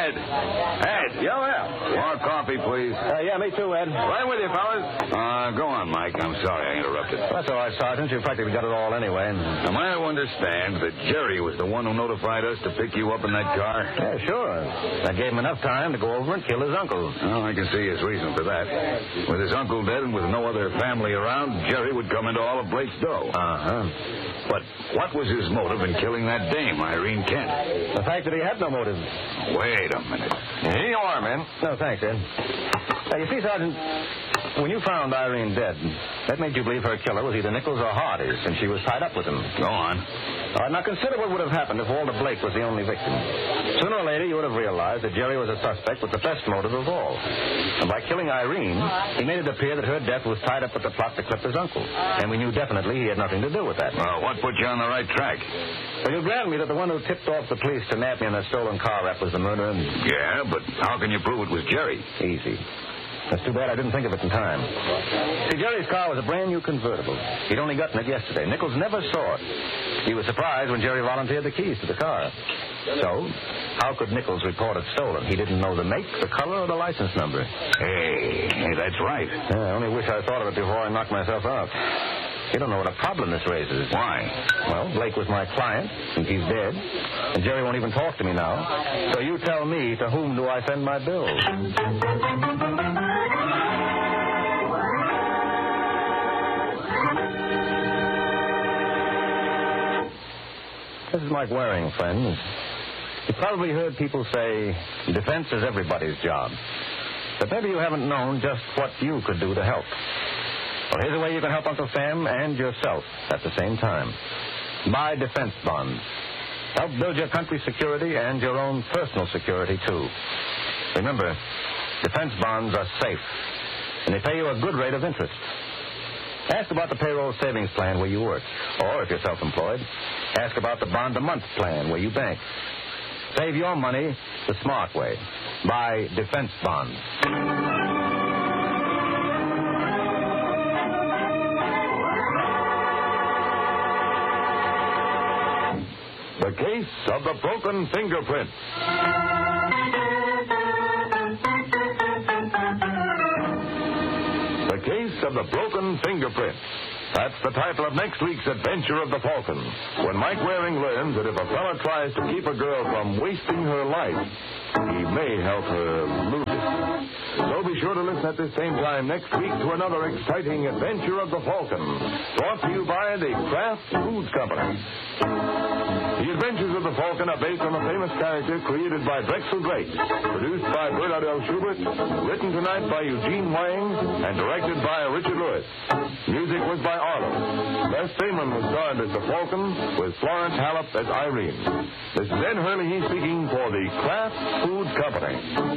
Ed. Ed. Yeah, well. More coffee, please. Yeah, me too, Ed. Right with you, fellas. Go on, Mike. I'm sorry I interrupted. That's all right, Sergeant. You practically got it all anyway. Am I to understand that Jerry was the one who notified us to pick you up in that car? Yeah, sure. That gave him enough time to go over and kill his uncle. Well, I can see his reason for that. With his uncle dead and with no other family around, Jerry would come into all of Blake's dough. Uh-huh. But what was his motive in killing that dame, Irene Kent? The fact that he had no motive. Wait a minute. Here you are, man. No, thanks, Ed. Now, you see, Sergeant, when you found Irene dead, that made you believe her killer was either Nichols or Hardy, since she was tied up with him. Go on. All right, now consider what would have happened if Walter Blake was the only victim. Sooner or later, you would have realized that Jerry was a suspect with the best motive of all. And by killing Irene, he made it appear that her death was tied up with the plot to clip his uncle. And we knew definitely he had nothing to do with that. Well, what put you on the right track? Well, you'll grant me that the one who tipped off the police to nab me in a stolen car wreck was the murderer. Yeah, but how can you prove it was Jerry? Easy. That's too bad I didn't think of it in time. See, Jerry's car was a brand-new convertible. He'd only gotten it yesterday. Nichols never saw it. He was surprised when Jerry volunteered the keys to the car. So, how could Nichols report it stolen? He didn't know the make, the color, or the license number. Hey, that's right. I only wish I thought of it before I knocked myself out. You don't know what a problem this raises. Why? Well, Blake was my client, and he's dead. And Jerry won't even talk to me now. So you tell me, to whom do I send my bills? This is Mike Waring, friends. You've probably heard people say, defense is everybody's job. But maybe you haven't known just what you could do to help. Well, here's a way you can help Uncle Sam and yourself at the same time. Buy defense bonds. Help build your country's security and your own personal security, too. Remember, defense bonds are safe, and they pay you a good rate of interest. Ask about the payroll savings plan where you work. Or, if you're self-employed, ask about the bond-a-month plan where you bank. Save your money the smart way. Buy defense bonds. The case of the broken fingerprint. The case of the broken fingerprint. That's the title of next week's adventure of the Falcon, when Mike Waring learns that if a fella tries to keep a girl from wasting her life, he may help her lose it. So be sure to listen at the same time next week to another exciting adventure of the Falcon, brought to you by the Kraft Foods Company. The Adventures of the Falcon are based on a famous character created by Drexel Drake, produced by Bernard L. Schubert, written tonight by Eugene Wang, and directed by Richard Lewis. Music was by Arlo. Les Damon was starred as the Falcon, with Florence Hallop as Irene. This is Ed Hurley speaking for the Kraft Foods Company.